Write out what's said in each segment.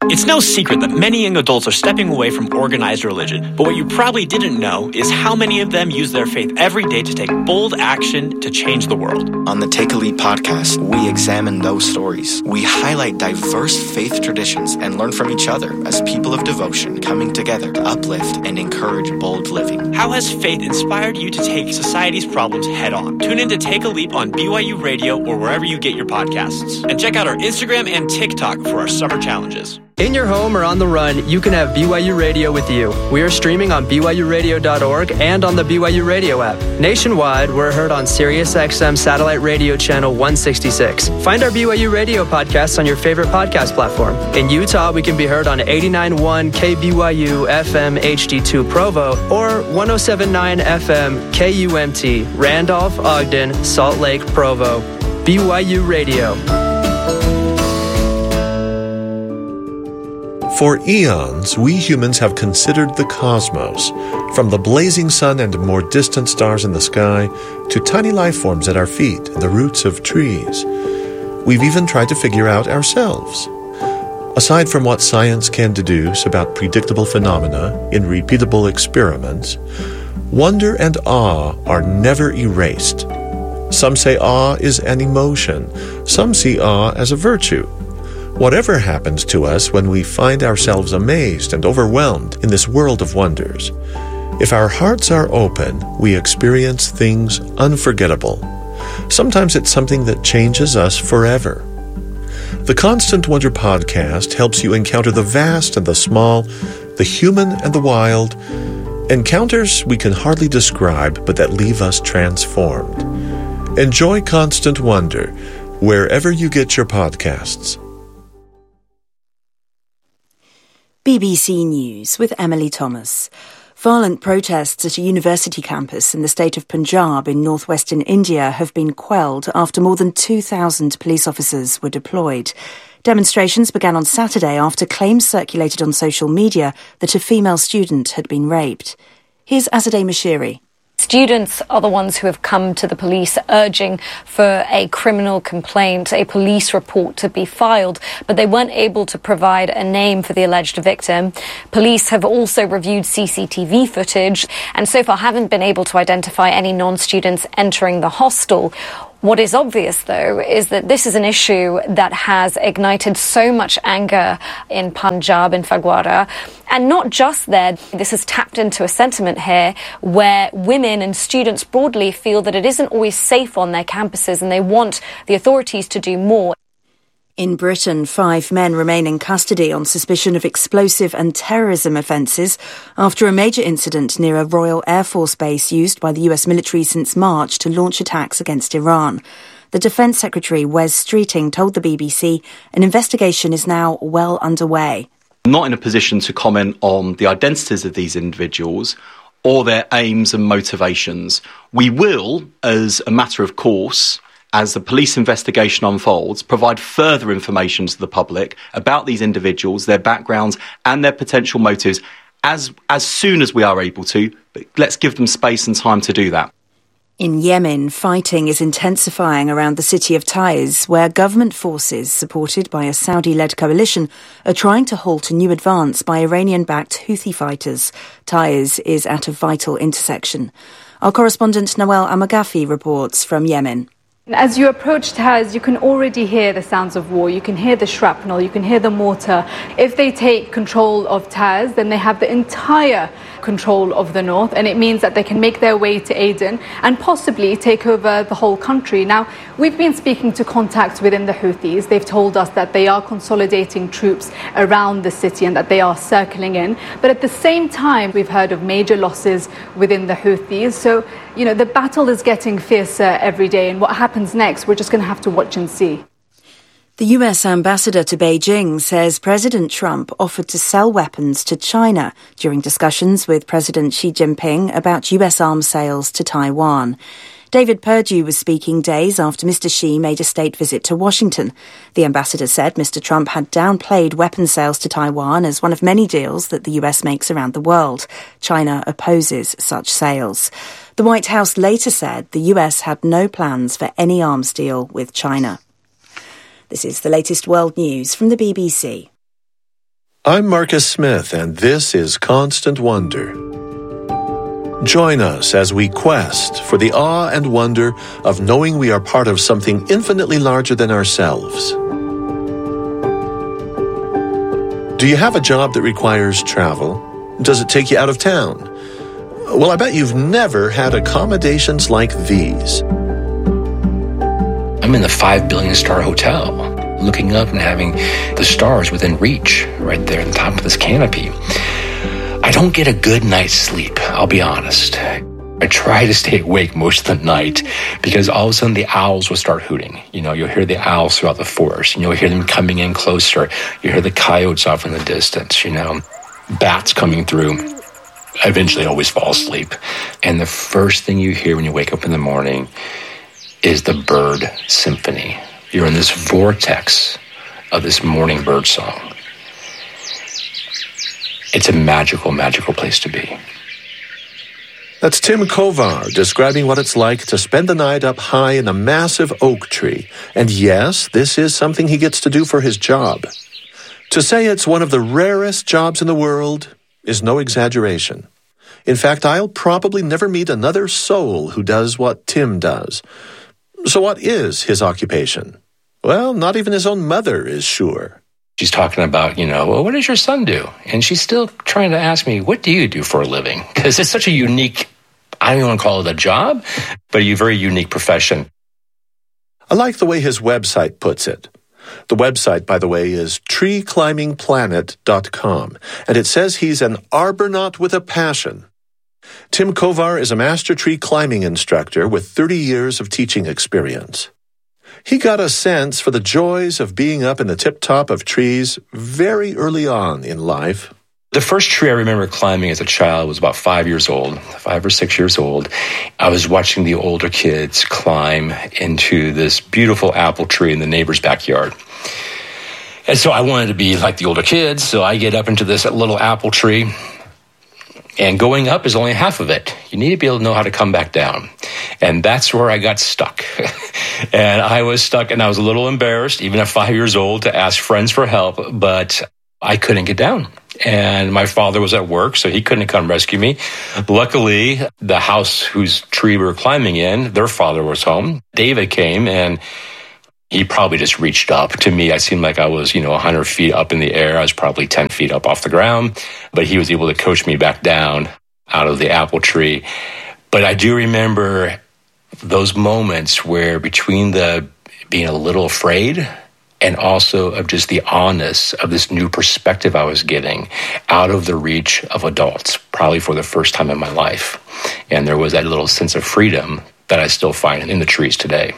It's no secret that many young adults are stepping away from organized religion, but what you probably didn't know is how many of them use their faith every day to take bold action to change the world. On the Take a Leap podcast, we examine those stories. We highlight diverse faith traditions and learn from each other as people of devotion coming together to uplift and encourage bold living. How has faith inspired you to take society's problems head on? Tune in to Take a Leap on BYU Radio or wherever you get your podcasts. And check out our Instagram and TikTok for our summer challenges. In your home or on the run, you can have BYU Radio with you. We are streaming on BYURadio.org and on the BYU Radio app. Nationwide, we're heard on SiriusXM Satellite Radio Channel 166. Find our BYU Radio podcasts on your favorite podcast platform. In Utah, we can be heard on 89.1 KBYU FM HD2 Provo or 107.9 FM KUMT, Randolph, Ogden, Salt Lake, Provo. BYU Radio. For eons, we humans have considered the cosmos, from the blazing sun and more distant stars in the sky to tiny life forms at our feet and the roots of trees. We've even tried to figure out ourselves. Aside from what science can deduce about predictable phenomena in repeatable experiments, wonder and awe are never erased. Some say awe is an emotion. Some see awe as a virtue. Whatever happens to us when we find ourselves amazed and overwhelmed in this world of wonders, if our hearts are open, we experience things unforgettable. Sometimes it's something that changes us forever. The Constant Wonder podcast helps you encounter the vast and the small, the human and the wild, encounters we can hardly describe but that leave us transformed. Enjoy Constant Wonder wherever you get your podcasts. BBC News with Emily Thomas. Violent protests at a university campus in the state of Punjab in northwestern India have been quelled after more than 2,000 police officers were deployed. Demonstrations began on Saturday after claims circulated on social media that a female student had been raped. Here's Azadeh Mashiri. Students are the ones who have come to the police urging for a criminal complaint, a police report to be filed, but they weren't able to provide a name for the alleged victim. Police have also reviewed CCTV footage and so far haven't been able to identify any non-students entering the hostel. What is obvious, though, is that this is an issue that has ignited so much anger in Punjab, in Phagwara, and not just there. This has tapped into a sentiment here where women and students broadly feel that it isn't always safe on their campuses and they want the authorities to do more. In Britain, 5 men remain in custody on suspicion of explosive and terrorism offences after a major incident near a Royal Air Force base used by the US military since March to launch attacks against Iran. The Defence Secretary, Wes Streeting, told the BBC an investigation is now well underway. I'm not in a position to comment on the identities of these individuals or their aims and motivations. We will, as a matter of course, as the police investigation unfolds, provide further information to the public about these individuals, their backgrounds and their potential motives as soon as we are able to. But let's give them space and time to do that. In Yemen, fighting is intensifying around the city of Taiz, where government forces, supported by a Saudi-led coalition, are trying to halt a new advance by Iranian-backed Houthi fighters. Taiz is at a vital intersection. Our correspondent Noel Amagafi reports from Yemen. As you approach Taiz, you can already hear the sounds of war. You can hear the shrapnel, you can hear the mortar. If they take control of Taiz, then they have the entire control of the north, and it means that they can make their way to Aden and possibly take over the whole country. Now, we've been speaking to contacts within the Houthis. They've told us that they are consolidating troops around the city and that they are circling in. But at the same time, we've heard of major losses within the Houthis. So, the battle is getting fiercer every day, and what happens next, we're just going to have to watch and see. The US ambassador to Beijing says President Trump offered to sell weapons to China during discussions with President Xi Jinping about US arms sales to Taiwan. David Perdue was speaking days after Mr. Xi made a state visit to Washington. The ambassador said Mr. Trump had downplayed weapons sales to Taiwan as one of many deals that the US makes around the world. China opposes such sales. The White House later said the US had no plans for any arms deal with China. This is the latest world news from the BBC. I'm Marcus Smith, and this is Constant Wonder. Join us as we quest for the awe and wonder of knowing we are part of something infinitely larger than ourselves. Do you have a job that requires travel? Does it take you out of town? Well, I bet you've never had accommodations like these. I'm in the 5 billion star hotel, looking up and having the stars within reach right there on top of this canopy. I don't get a good night's sleep, I'll be honest. I try to stay awake most of the night because all of a sudden the owls will start hooting. You'll hear the owls throughout the forest. You'll hear them coming in closer. You hear the coyotes off in the distance, bats coming through. I eventually always fall asleep. And the first thing you hear when you wake up in the morning is the bird symphony. You're in this vortex of this morning bird song. It's a magical, magical place to be. That's Tim Kovar describing what it's like to spend the night up high in a massive oak tree. And yes, this is something he gets to do for his job. To say it's one of the rarest jobs in the world is no exaggeration. In fact, I'll probably never meet another soul who does what Tim does. So what is his occupation? Well, not even his own mother is sure. She's talking about, well, what does your son do? And she's still trying to ask me, what do you do for a living? Because it's such a unique, I don't even want to call it a job, but a very unique profession. I like the way his website puts it. The website, by the way, is treeclimbingplanet.com, and it says he's an arbornaut with a passion. Tim Kovar is a master tree climbing instructor with 30 years of teaching experience. He got a sense for the joys of being up in the tip-top of trees very early on in life. The first tree I remember climbing as a child was about 5 or 6 years old. I was watching the older kids climb into this beautiful apple tree in the neighbor's backyard. And so I wanted to be like the older kids, so I get up into this little apple tree. And going up is only half of it. You need to be able to know how to come back down. And that's where I got stuck. And I was stuck, and I was a little embarrassed, even at 5 years old, to ask friends for help, but I couldn't get down. And my father was at work, so he couldn't come rescue me. Luckily, the house whose tree we were climbing in, their father was home. David came, and he probably just reached up to me. I seemed like I was, 100 feet up in the air. I was probably 10 feet up off the ground, but he was able to coach me back down out of the apple tree. But I do remember those moments where between the being a little afraid and also of just the awness of this new perspective I was getting out of the reach of adults, probably for the first time in my life. And there was that little sense of freedom that I still find in the trees today.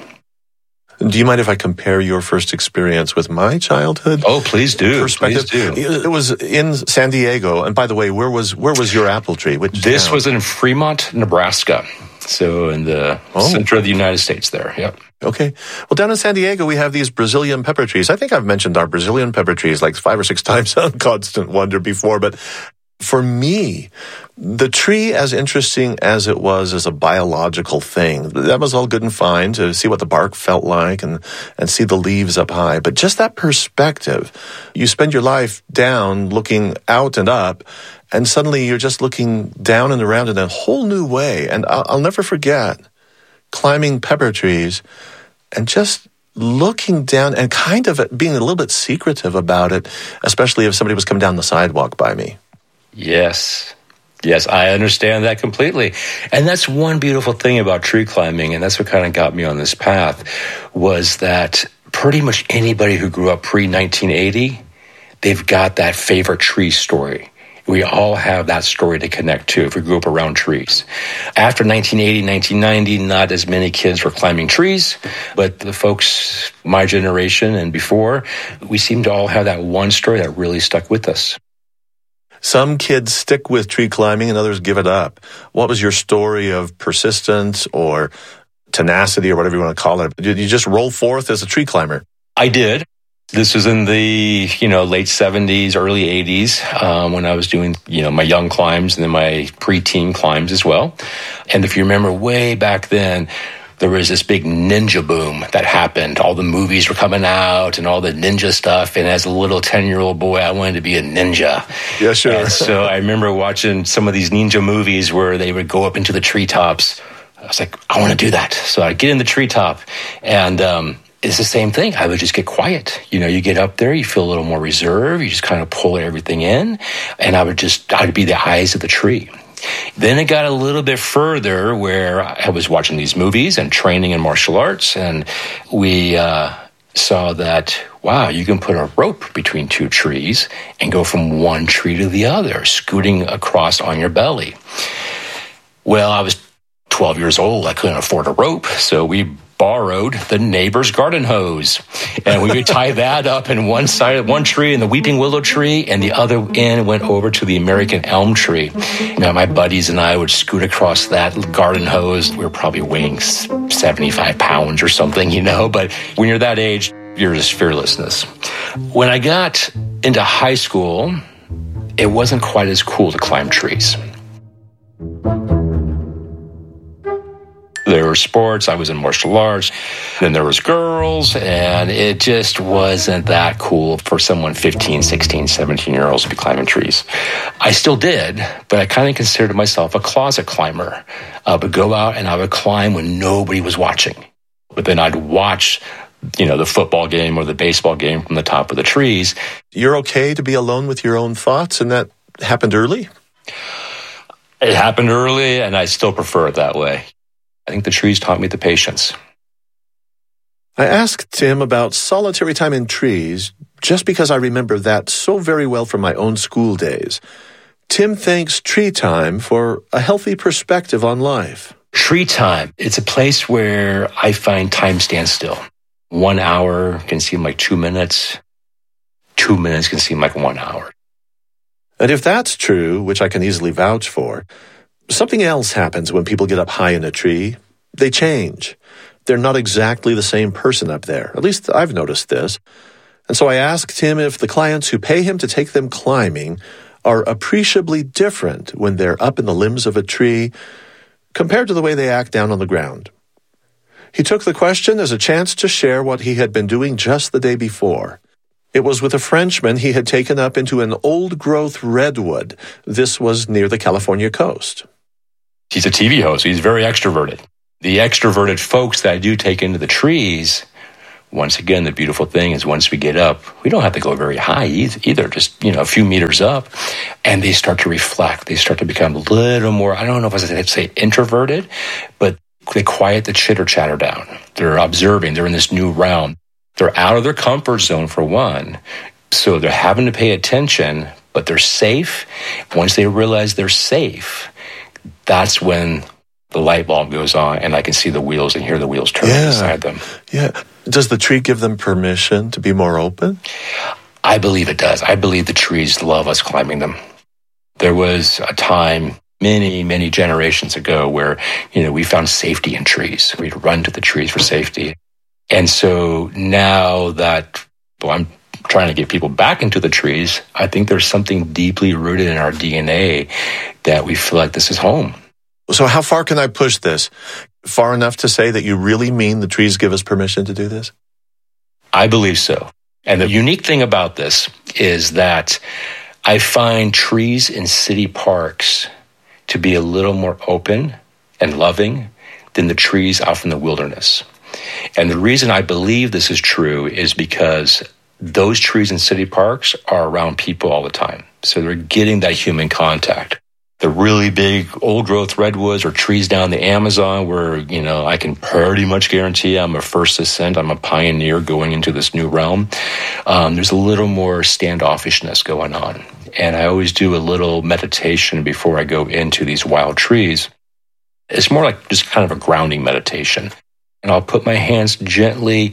Do you mind if I compare your first experience with my childhood? Oh, please do. Perspective. Please do. It was in San Diego. And by the way, where was your apple tree? This town? Was in Fremont, Nebraska. So in the center of the United States there. Yep. Okay. Well, down in San Diego, we have these Brazilian pepper trees. I think I've mentioned our Brazilian pepper trees like 5 or 6 times on Constant Wonder before, but for me, the tree, as interesting as it was as a biological thing, that was all good and fine to see what the bark felt like and see the leaves up high. But just that perspective, you spend your life down looking out and up, and suddenly you're just looking down and around in a whole new way. And I'll never forget climbing pepper trees and just looking down and kind of being a little bit secretive about it, especially if somebody was coming down the sidewalk by me. Yes, I understand that completely. And that's one beautiful thing about tree climbing, and that's what kind of got me on this path, was that pretty much anybody who grew up pre-1980, they've got that favorite tree story. We all have that story to connect to if we grew up around trees. After 1980, 1990, not as many kids were climbing trees, but the folks my generation and before, we seem to all have that one story that really stuck with us. Some kids stick with tree climbing and others give it up. What was your story of persistence or tenacity or whatever you want to call it? Did you just roll forth as a tree climber? I did. This was in the, late 70s, early 80s, when I was doing, my young climbs and then my preteen climbs as well. And if you remember way back then, there was this big ninja boom that happened. All the movies were coming out and all the ninja stuff. And as a little 10-year-old boy, I wanted to be a ninja. Yeah, sure. And so I remember watching some of these ninja movies where they would go up into the treetops. I was like, I want to do that. So I get in the treetop, and it's the same thing. I would just get quiet. You get up there, you feel a little more reserved. You just kind of pull everything in. And I'd be the eyes of the tree. Then it got a little bit further where I was watching these movies and training in martial arts, and we saw that, wow, you can put a rope between two trees and go from one tree to the other, scooting across on your belly. Well, I was 12 years old. I couldn't afford a rope, so we borrowed the neighbor's garden hose, and we would tie that up in one side of one tree in the weeping willow tree, and the other end went over to the American elm tree. My buddies and I would scoot across that garden hose. We were probably weighing 75 pounds or something, but when you're that age, you're just fearlessness. When I got into high school, it wasn't quite as cool to climb trees. There were sports, I was in martial arts, then there was girls, and it just wasn't that cool for someone 15, 16, 17-year-olds to be climbing trees. I still did, but I kind of considered myself a closet climber. I would go out and I would climb when nobody was watching. But then I'd watch, the football game or the baseball game from the top of the trees. You're okay to be alone with your own thoughts, and that happened early? It happened early, and I still prefer it that way. I think the trees taught me the patience. I asked Tim about solitary time in trees just because I remember that so very well from my own school days. Tim thanks tree time for a healthy perspective on life. Tree time, it's a place where I find time stands still. 1 hour can seem like 2 minutes. 2 minutes can seem like 1 hour. And if that's true, which I can easily vouch for, something else happens when people get up high in a tree. They change. They're not exactly the same person up there. At least I've noticed this. And so I asked him if the clients who pay him to take them climbing are appreciably different when they're up in the limbs of a tree compared to the way they act down on the ground. He took the question as a chance to share what he had been doing just the day before. It was with a Frenchman he had taken up into an old-growth redwood. This was near the California coast. He's a TV host. He's very extroverted. The extroverted folks that I do take into the trees, once again, the beautiful thing is once we get up, we don't have to go very high either, just, a few meters up, and they start to reflect. They start to become a little more, I don't know if I should say introverted, but they quiet the chitter-chatter down. They're observing. They're in this new realm. They're out of their comfort zone, for one, so they're having to pay attention, but they're safe. Once they realize they're safe, that's when the light bulb goes on, and I can see the wheels and hear the wheels turning beside them. Yeah. Does the tree give them permission to be more open? I believe it does. I believe the trees love us climbing them. There was a time many, many generations ago where, we found safety in trees. We'd run to the trees for safety. And so now that I'm trying to get people back into the trees, I think there's something deeply rooted in our DNA that we feel like this is home. So how far can I push this? Far enough to say that you really mean the trees give us permission to do this? I believe so. And the unique thing about this is that I find trees in city parks to be a little more open and loving than the trees out in the wilderness. And the reason I believe this is true is because those trees in city parks are around people all the time. So they're getting that human contact. The really big old-growth redwoods or trees down the Amazon where, I can pretty much guarantee I'm a first ascent. I'm a pioneer going into this new realm. There's a little more standoffishness going on. And I always do a little meditation before I go into these wild trees. It's more like just kind of a grounding meditation. And I'll put my hands gently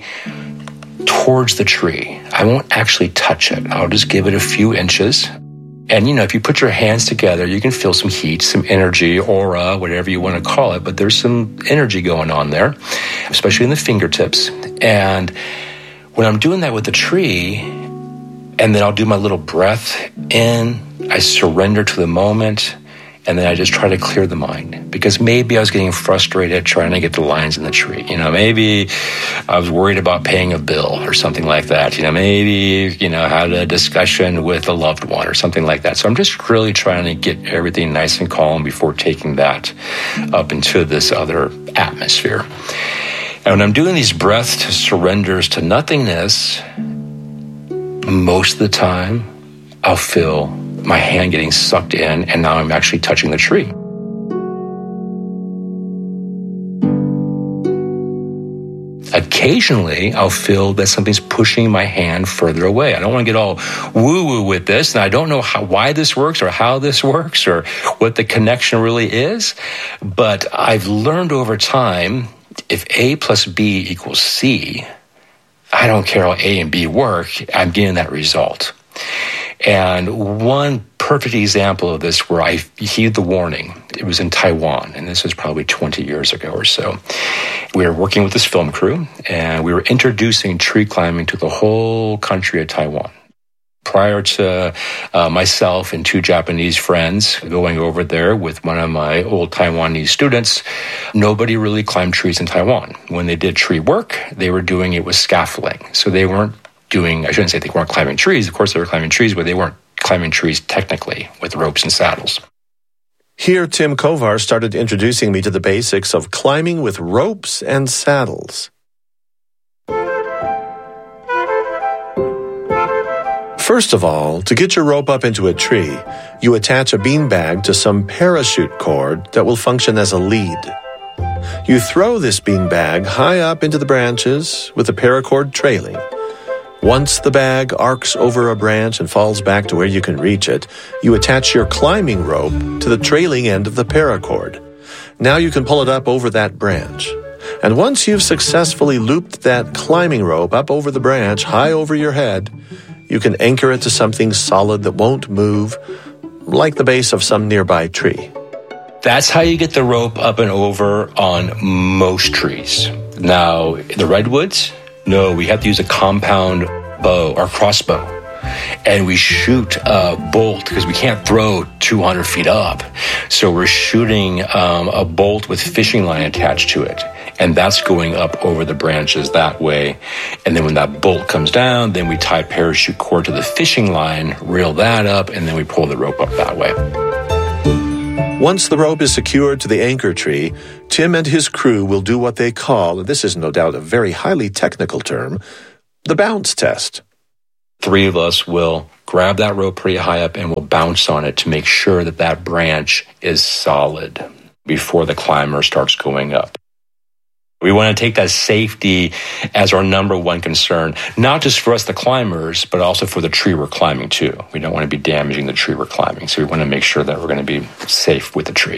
towards the tree. I won't actually touch it. I'll just give it a few inches. And, if you put your hands together, you can feel some heat, some energy, aura, whatever you want to call it. But there's some energy going on there, especially in the fingertips. And when I'm doing that with the tree, and then I'll do my little breath in, I surrender to the moment, And then I just try to clear the mind, because maybe I was getting frustrated trying to get the lines in the tree. Maybe I was worried about paying a bill or something like that. Maybe, had a discussion with a loved one or something like that. So I'm just really trying to get everything nice and calm before taking that up into this other atmosphere. And when I'm doing these breath surrenders to nothingness, most of the time I'll feel my hand getting sucked in, and now I'm actually touching the tree. Occasionally, I'll feel that something's pushing my hand further away. I don't want to get all woo-woo with this, and I don't know why this works or how this works or what the connection really is, but I've learned over time, if A plus B equals C, I don't care how A and B work, I'm getting that result. And one perfect example of this where I heeded the warning, it was in Taiwan, and this was probably 20 years ago or so. We were working with this film crew, and we were introducing tree climbing to the whole country of Taiwan. Prior to myself and two Japanese friends going over there with one of my old Taiwanese students, nobody really climbed trees in Taiwan. When they did tree work, they were doing it with scaffolding. So they weren't I shouldn't say they weren't climbing trees. Of course they were climbing trees, but they weren't climbing trees technically with ropes and saddles. Here, Tim Kovar started introducing me to the basics of climbing with ropes and saddles. First of all, to get your rope up into a tree, you attach a beanbag to some parachute cord that will function as a lead. You throw this beanbag high up into the branches with the paracord trailing. Once the bag arcs over a branch and falls back to where you can reach it, you attach your climbing rope to the trailing end of the paracord. Now you can pull it up over that branch. And once you've successfully looped that climbing rope up over the branch, high over your head, you can anchor it to something solid that won't move, like the base of some nearby tree. That's how you get the rope up and over on most trees. Now, the redwoods, no, we have to use a compound bow or crossbow. And we shoot a bolt because we can't throw 200 feet up. So we're shooting a bolt with fishing line attached to it. And that's going up over the branches that way. And then when that bolt comes down, then we tie parachute cord to the fishing line, reel that up, and then we pull the rope up that way. Once the rope is secured to the anchor tree, Tim and his crew will do what they call, and this is no doubt a very highly technical term, the bounce test. Three of us will grab that rope pretty high up and we'll bounce on it to make sure that that branch is solid before the climber starts going up. We want to take that safety as our number one concern, not just for us, the climbers, but also for the tree we're climbing too. We don't want to be damaging the tree we're climbing, so we want to make sure that we're going to be safe with the tree.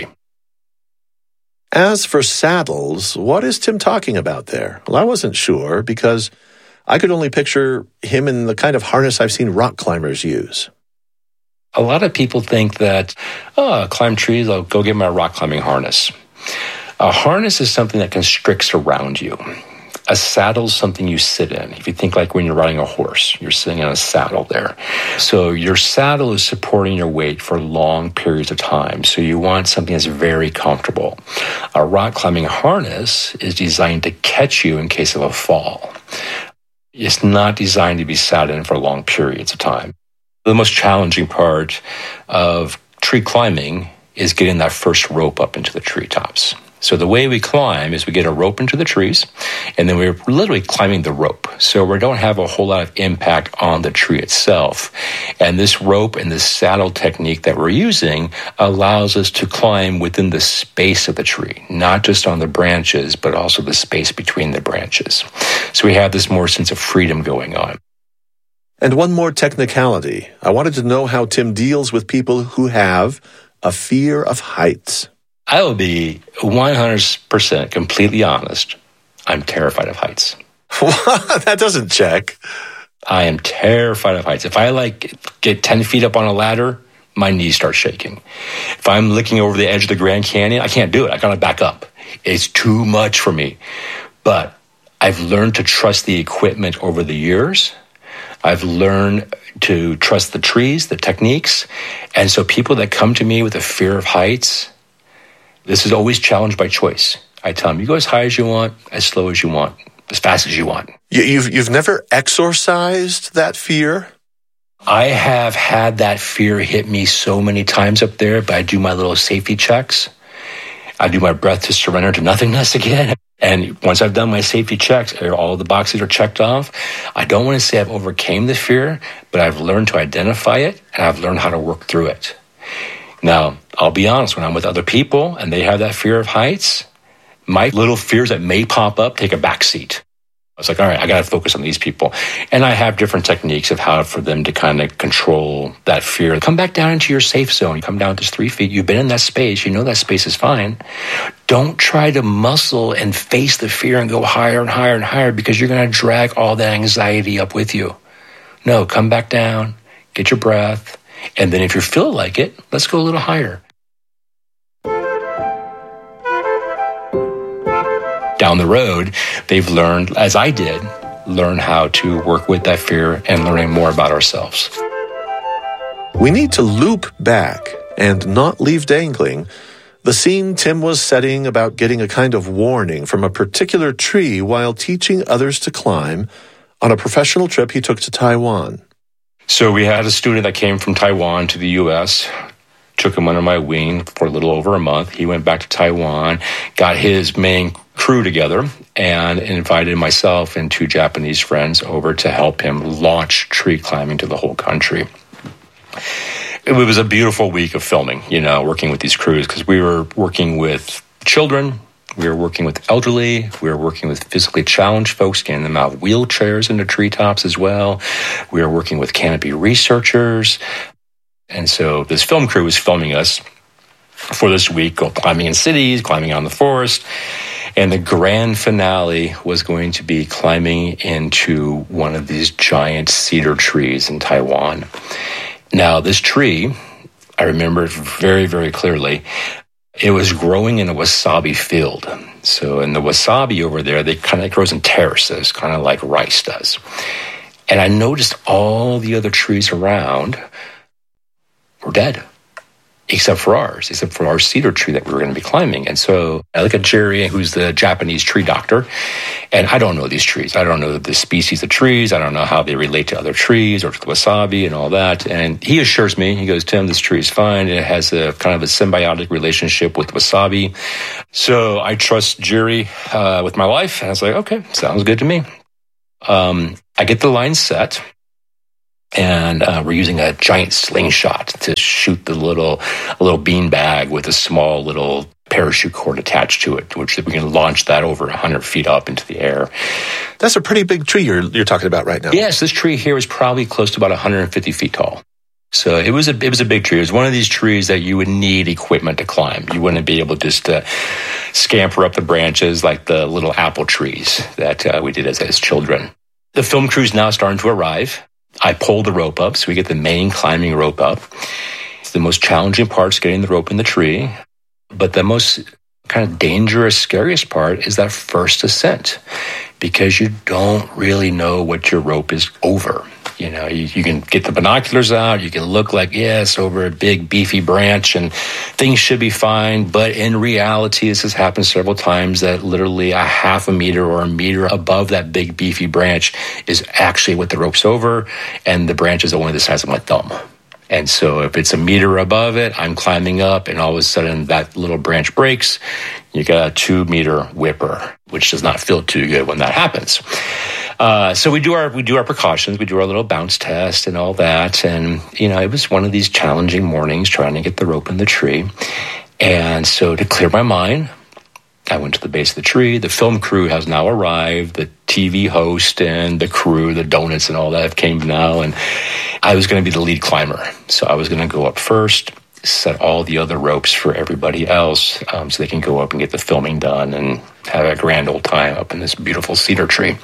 As for saddles, what is Tim talking about there? Well, I wasn't sure because I could only picture him in the kind of harness I've seen rock climbers use. A lot of people think that, climb trees, I'll go get my rock climbing harness. A harness is something that constricts around you. A saddle is something you sit in. If you think like when you're riding a horse, you're sitting in a saddle there. So your saddle is supporting your weight for long periods of time. So you want something that's very comfortable. A rock climbing harness is designed to catch you in case of a fall. It's not designed to be sat in for long periods of time. The most challenging part of tree climbing is getting that first rope up into the treetops. So the way we climb is we get a rope into the trees, and then we're literally climbing the rope. So we don't have a whole lot of impact on the tree itself. And this rope and this saddle technique that we're using allows us to climb within the space of the tree, not just on the branches, but also the space between the branches. So we have this more sense of freedom going on. And one more technicality. I wanted to know how Tim deals with people who have a fear of heights. I will be 100% completely honest. I'm terrified of heights. That doesn't check. I am terrified of heights. If I get 10 feet up on a ladder, my knees start shaking. If I'm looking over the edge of the Grand Canyon, I can't do it. I gotta back up. It's too much for me. But I've learned to trust the equipment over the years. I've learned to trust the trees, the techniques. And so people that come to me with a fear of heights, this is always challenged by choice. I tell them, you go as high as you want, as slow as you want, as fast as you want. You've never exorcised that fear? I have had that fear hit me so many times up there, but I do my little safety checks. I do my breath to surrender to nothingness again. And once I've done my safety checks, all the boxes are checked off. I don't want to say I've overcame the fear, but I've learned to identify it, and I've learned how to work through it. Now, I'll be honest, when I'm with other people and they have that fear of heights, my little fears that may pop up take a back seat. It's like, all right, I got to focus on these people. And I have different techniques of how for them to kind of control that fear. Come back down into your safe zone. Come down just 3 feet. You've been in that space. You know that space is fine. Don't try to muscle and face the fear and go higher and higher and higher, because you're going to drag all that anxiety up with you. No, come back down, get your breath. And then if you feel like it, let's go a little higher. Down the road, they've learned, as I did, learn how to work with that fear and learning more about ourselves. We need to loop back and not leave dangling the scene Tim was setting about getting a kind of warning from a particular tree while teaching others to climb on a professional trip he took to Taiwan. So we had a student that came from Taiwan to the U.S., took him under my wing for a little over a month. He went back to Taiwan, got his main crew together, and invited myself and 2 Japanese friends over to help him launch tree climbing to the whole country. It was a beautiful week of filming, working with these crews, because we were working with children, we were working with elderly, we were working with physically challenged folks, getting them out of wheelchairs into treetops as well. We were working with canopy researchers. And so this film crew was filming us for this week, climbing in cities, climbing out in the forest. And the grand finale was going to be climbing into one of these giant cedar trees in Taiwan. Now, this tree, I remember it very, very clearly. It was growing in a wasabi field. So in the wasabi over there, they kind of grows in terraces, kind of like rice does. And I noticed all the other trees around were dead, except for ours, except for our cedar tree that we were going to be climbing. And so I look at Jerry, who's the Japanese tree doctor, and I don't know these trees. I don't know the species of trees. I don't know how they relate to other trees or to the wasabi and all that. And he assures me, he goes, Tim, this tree is fine. It has a kind of a symbiotic relationship with wasabi. So I trust Jerry with my life. And I was like, okay, sounds good to me. I get the line set. And we're using a giant slingshot to shoot the little bean bag with a small little parachute cord attached to it, which we can launch that over 100 feet up into the air. That's a pretty big tree you're talking about right now. Yes, this tree here is probably close to about 150 feet tall. So it was a big tree. It was one of these trees that you would need equipment to climb. You wouldn't be able just to scamper up the branches like the little apple trees that we did as children. The film crew's now starting to arrive. I pull the rope up, so we get the main climbing rope up. The most challenging part is getting the rope in the tree, but the most kind of dangerous, scariest part is that first ascent, because you don't really know what your rope is over. You can get the binoculars out, you can look like, yes, over a big, beefy branch, and things should be fine. But in reality, this has happened several times, that literally a half a meter or a meter above that big, beefy branch is actually what the rope's over, and the branch is only the size of my thumb. And so if it's a meter above it, I'm climbing up, and all of a sudden that little branch breaks. You got a 2-meter whipper, which does not feel too good when that happens. So we do our precautions. We do our little bounce test and all that. And, it was one of these challenging mornings trying to get the rope in the tree. And so to clear my mind, I went to the base of the tree. The film crew has now arrived. The TV host and the crew, the donuts and all that have came now. And I was going to be the lead climber. So I was going to go up first, set all the other ropes for everybody else so they can go up and get the filming done and have a grand old time up in this beautiful cedar tree.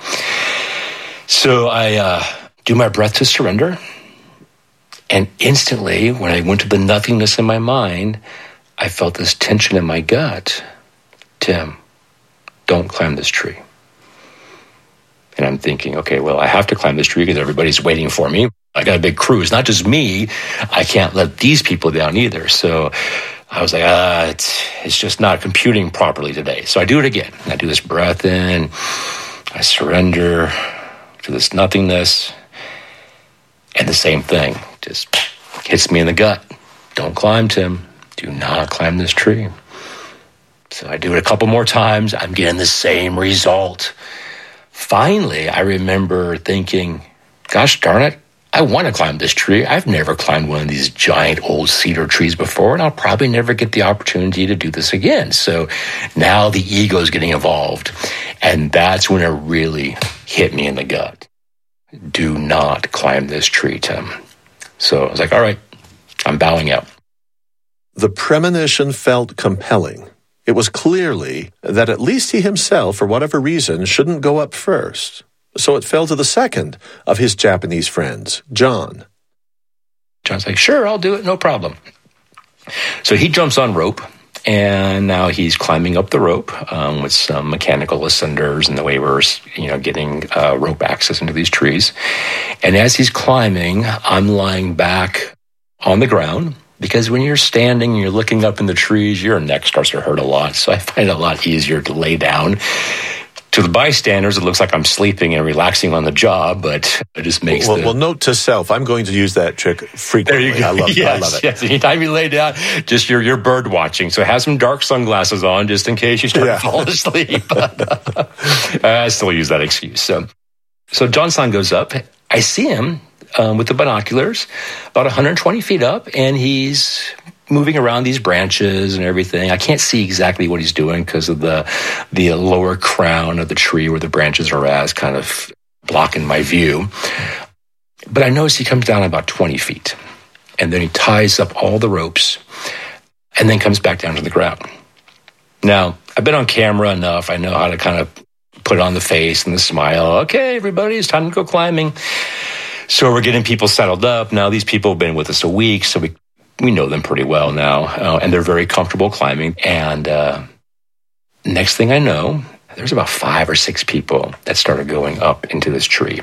So I do my breath to surrender. And instantly, when I went to the nothingness in my mind, I felt this tension in my gut. Tim, don't climb this tree. And I'm thinking, okay, well, I have to climb this tree because everybody's waiting for me. I got a big crew. It's not just me. I can't let these people down either. So I was like, it's just not computing properly today. So I do it again. I do this breath in. I surrender to this nothingness. And the same thing just hits me in the gut. Don't climb, Tim. Do not climb this tree. So I do it a couple more times. I'm getting the same result. Finally, I remember thinking, gosh darn it, I want to climb this tree. I've never climbed one of these giant old cedar trees before, and I'll probably never get the opportunity to do this again. So now the ego is getting involved. And that's when it really hit me in the gut. Do not climb this tree, Tim. So I was like, all right, I'm bowing out. The premonition felt compelling. It was clearly that at least he himself, for whatever reason, shouldn't go up first. So it fell to the second of his Japanese friends, John. John's like, sure, I'll do it, no problem. So he jumps on rope, and now he's climbing up the rope with some mechanical ascenders and the way we're getting rope access into these trees. And as he's climbing, I'm lying back on the ground, because when you're standing and you're looking up in the trees, your neck starts to hurt a lot. So I find it a lot easier to lay down. To the bystanders, it looks like I'm sleeping and relaxing on the job, but it just makes Well, note to self, I'm going to use that trick frequently. There you go. I love it. Yes. Anytime you lay down, just you're bird watching. So have some dark sunglasses on just in case you start to fall asleep. I still use that excuse. So John-san goes up. I see him with the binoculars about 120 feet up, and he's moving around these branches and everything. I can't see exactly what he's doing because of the lower crown of the tree where the branches are at is kind of blocking my view. But I notice he comes down about 20 feet, and then he ties up all the ropes and then comes back down to the ground. Now, I've been on camera enough. I know how to kind of put on the face and the smile. Okay, everybody, it's time to go climbing. So we're getting people settled up. Now, these people have been with us a week, so we know them pretty well now, and they're very comfortable climbing. And next thing I know, there's about 5 or 6 people that started going up into this tree.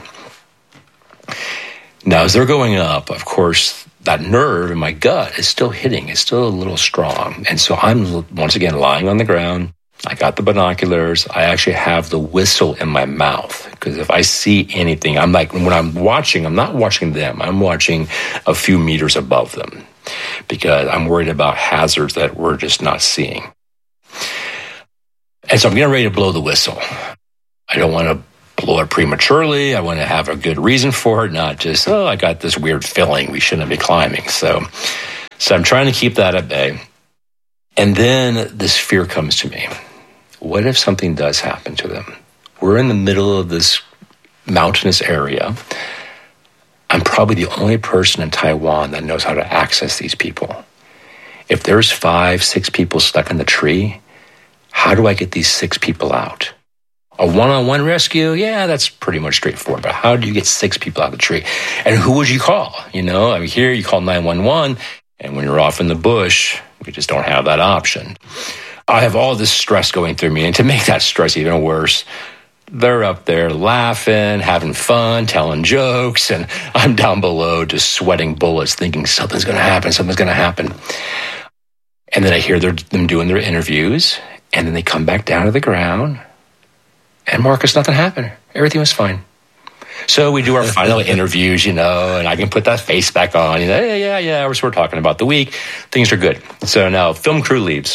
Now, as they're going up, of course, that nerve in my gut is still hitting. It's still a little strong. And so I'm, once again, lying on the ground. I got the binoculars. I actually have the whistle in my mouth, because if I see anything, I'm like, when I'm watching, I'm not watching them. I'm watching a few meters above them, because I'm worried about hazards that we're just not seeing. And so I'm getting ready to blow the whistle. I don't want to blow it prematurely. I want to have a good reason for it, not just, I got this weird feeling we shouldn't be climbing. So I'm trying to keep that at bay. And then this fear comes to me. What if something does happen to them? We're in the middle of this mountainous area. I'm probably the only person in Taiwan that knows how to access these people. If there's 5, 6 people stuck in the tree, how do I get these 6 people out? A one-on-one rescue? Yeah, that's pretty much straightforward. But how do you get 6 people out of the tree? And who would you call? Here you call 911, and when you're off in the bush, we just don't have that option. I have all this stress going through me, and to make that stress even worse, they're up there laughing, having fun, telling jokes, and I'm down below just sweating bullets, thinking something's going to happen. And then I hear them doing their interviews, and then they come back down to the ground, and Marcus, nothing happened. Everything was fine. So we do our final interviews, and I can put that face back on. Yeah, we're talking about the week. Things are good. So now film crew leaves.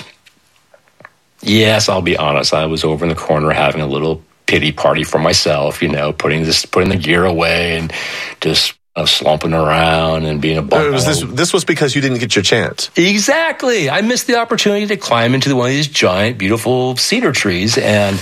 Yes, I'll be honest. I was over in the corner having a little pity party for myself, putting the gear away and just slumping around and being a bum. This was because you didn't get your chance. Exactly. I missed the opportunity to climb into one of these giant, beautiful cedar trees, and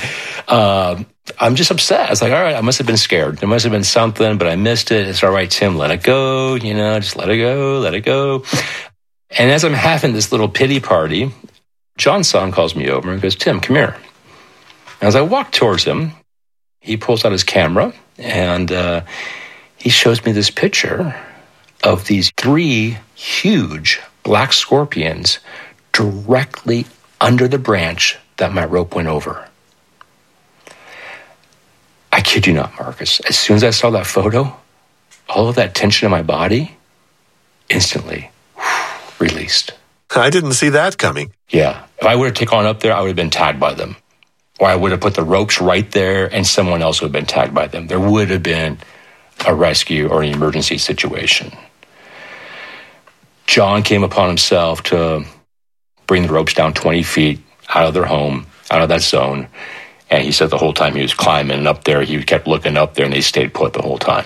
I'm just upset. I was like, all right, I must have been scared. There must have been something, but I missed it. It's all right, Tim, let it go. Just let it go. And as I'm having this little pity party, John-san calls me over and goes, Tim, come here. And as I walk towards him, he pulls out his camera, and he shows me this picture of these 3 huge black scorpions directly under the branch that my rope went over. I kid you not, Marcus. As soon as I saw that photo, all of that tension in my body instantly released. I didn't see that coming. Yeah. If I would have taken on up there, I would have been tagged by them. Or I would have put the ropes right there and someone else would have been tagged by them. There would have been a rescue or an emergency situation. John came upon himself to bring the ropes down 20 feet out of their home, out of that zone. And he said the whole time he was climbing up there, he kept looking up there and they stayed put the whole time.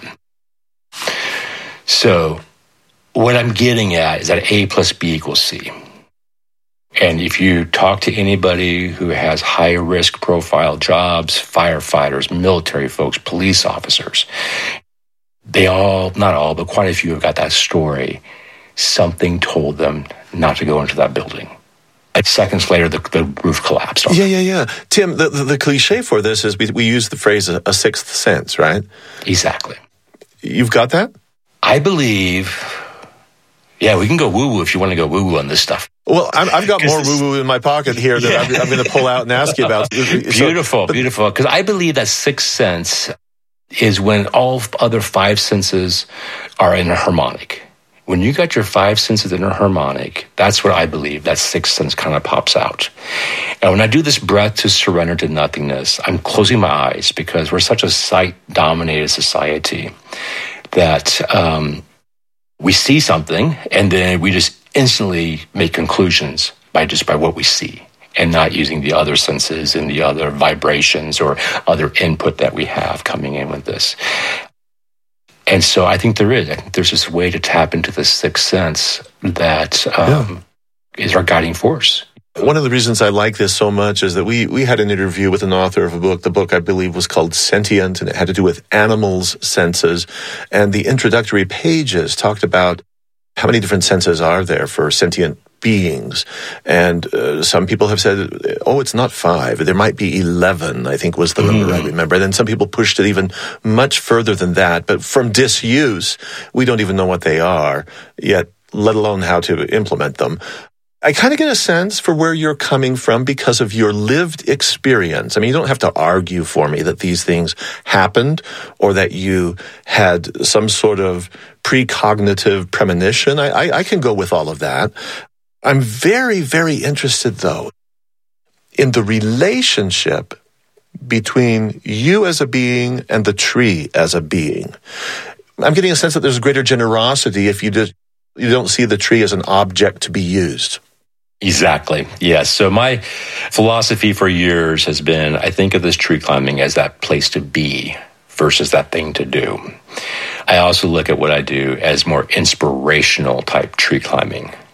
So what I'm getting at is that A plus B equals C. And if you talk to anybody who has high-risk profile jobs, firefighters, military folks, police officers, they all, not all, but quite a few have got that story. Something told them not to go into that building. Seconds later, the roof collapsed. Yeah. Tim, the cliche for this is we use the phrase a sixth sense, right? Exactly. You've got that? I believe, yeah, we can go woo-woo if you want to go woo-woo on this stuff. Well, I've got more woo-woo in my pocket here that I'm going to pull out and ask you about. Beautiful. Because I believe that sixth sense is when all other five senses are in a harmonic. When you got your five senses in a harmonic, that's what I believe, that sixth sense kind of pops out. And when I do this breath to surrender to nothingness, I'm closing my eyes because we're such a sight-dominated society that we see something and then we just instantly make conclusions by what we see and not using the other senses and the other vibrations or other input that we have coming in with this. And so I think there's this way to tap into the sixth sense that is our guiding force. One of the reasons I like this so much is that we had an interview with an author of a book. The book, I believe, was called Sentient, and it had to do with animals' senses. And the introductory pages talked about how many different senses are there for sentient beings. And some people have said, it's not 5. There might be 11, I think was the number I remember. And then some people pushed it even much further than that. But from disuse, we don't even know what they are yet, let alone how to implement them. I kind of get a sense for where you're coming from because of your lived experience. I mean, you don't have to argue for me that these things happened or that you had some sort of precognitive premonition. I can go with all of that. I'm very, very interested, though, in the relationship between you as a being and the tree as a being. I'm getting a sense that there's greater generosity if you don't see the tree as an object to be used. Exactly. Yes. So my philosophy for years has been, I think of this tree climbing as that place to be versus that thing to do. I also look at what I do as more inspirational type tree climbing.